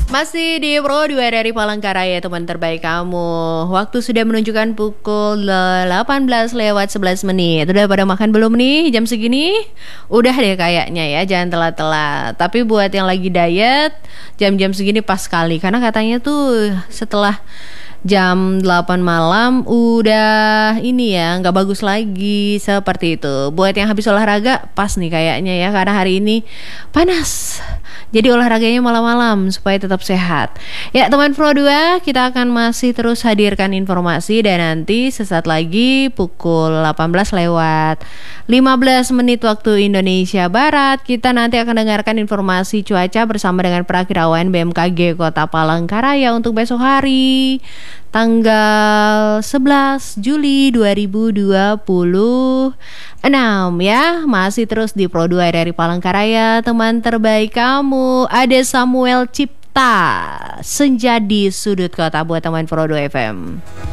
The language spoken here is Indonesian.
Masih di Pro 2 dari Palangkaraya, teman terbaik kamu. Waktu sudah menunjukkan pukul 18 lewat 11 menit. Udah pada makan belum nih jam segini? Udah deh kayaknya ya, jangan telat-telat. Tapi buat yang lagi diet, jam-jam segini pas sekali. Karena katanya tuh setelah jam 8 malam udah ini ya, nggak bagus lagi seperti itu. Buat yang habis olahraga pas nih kayaknya ya, karena hari ini panas. Jadi olahraganya malam-malam supaya tetap sehat. Ya teman Pro 2, kita akan masih terus hadirkan informasi. Dan nanti sesaat lagi pukul 18 lewat 15 menit waktu Indonesia Barat, kita nanti akan dengarkan informasi cuaca bersama dengan Prakirawan BMKG Kota Palangkaraya untuk besok hari, tanggal 11 Juli 2026 ya. Masih terus di Pro 2 dari Palangkaraya, teman terbaik kamu. Ada Samuel Cipta, Senja di Sudut Kota buat teman Pro 2 FM.